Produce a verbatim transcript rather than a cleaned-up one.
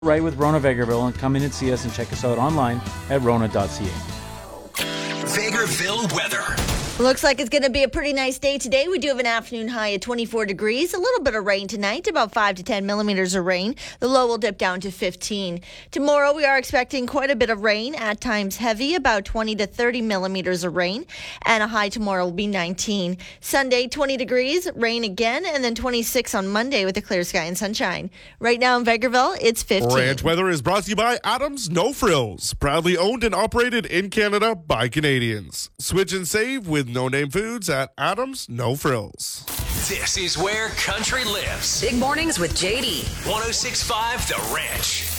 right with Rona Vegreville and come in and see us and check us out online at rona dot c a. Vegreville weather. Looks like it's going to be a pretty nice day today. We do have an afternoon high of twenty-four degrees. A little bit of rain tonight, about five to ten millimeters of rain. The low will dip down to fifteen. Tomorrow, we are expecting quite a bit of rain, at times heavy, about twenty to thirty millimeters of rain. And a high tomorrow will be nineteen. Sunday, twenty degrees, rain again, and then twenty-six on Monday with a clear sky and sunshine. Right now in Vegreville, it's fifteen. Ranch weather is brought to you by Adams No Frills. Proudly owned and operated in Canada by Canadians. Switch and save with No Name Foods at Adams No Frills. This is where country lives. Big mornings with J D. one oh six point five The Ranch.